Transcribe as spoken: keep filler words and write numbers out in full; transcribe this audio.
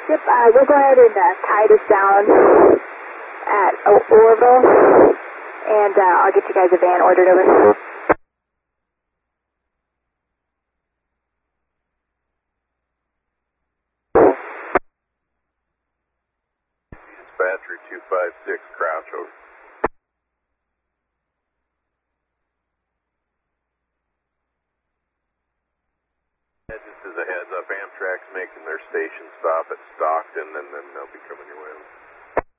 Yep, uh, we'll go ahead and uh, tie this down at o- Orville, and uh, I'll get you guys a van ordered over. Dispatcher two five six, Crouch, over. Just as a heads up, Amtrak's making their station stop at Stockton, and then they'll be coming your way.